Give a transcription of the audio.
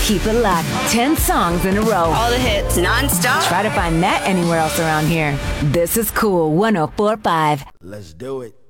Keep it locked. 10 songs in a row. All the hits, non-stop. Try to find that anywhere else around here. This is Cool 104.5. Let's do it.